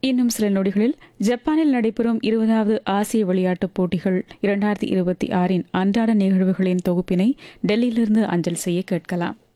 இன்னும் சில நொடிகளில் ஜப்பானில் நடைபெறும் 20வது ஆசிய விளையாட்டுப் போட்டிகள் 2026 அன்றாட நிகழ்வுகளின் தொகுப்பினை டெல்லியிலிருந்து அஞ்சல் செய்ய கேட்கலாம்.